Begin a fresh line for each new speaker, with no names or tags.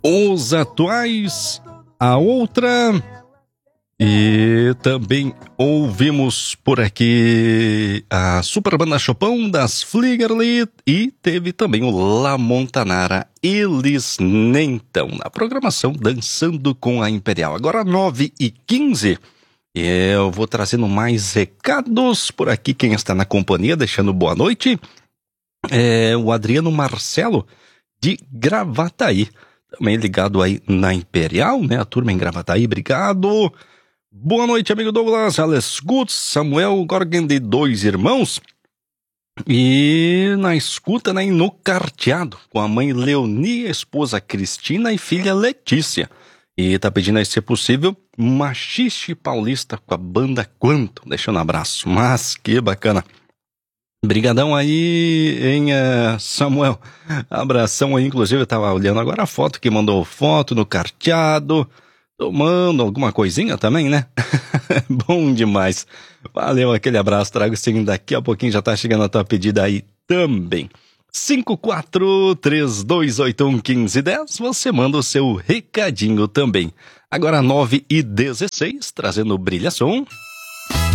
Os atuais, a outra. E também ouvimos por aqui a Super Banda Chopin das Fliegerlied e teve também o La Montanara, eles nem tão na programação Dançando com a Imperial. Agora 9h15, eu vou trazendo mais recados por aqui, quem está na companhia, deixando boa noite, é o Adriano Marcelo de Gravataí, também ligado aí na Imperial, né, a turma em Gravataí, obrigado. Boa noite, amigo Douglas, Alex Gutz, Samuel Gorgen de Dois Irmãos. E na escuta, né, no carteado, com a mãe Leonie, a esposa Cristina e filha Letícia. E tá pedindo aí, se é possível, Machiste Paulista com a banda Quanto. Deixando um abraço, mas que bacana. Brigadão aí, hein, Samuel. Abração aí, inclusive eu tava olhando agora a foto que mandou foto no carteado. Tomando alguma coisinha também, né? Bom demais. Valeu, aquele abraço. Trago sim, daqui a pouquinho já tá chegando a tua pedida aí também. 5432811510. Você manda o seu recadinho também. Agora 9h16, trazendo Brilha Som.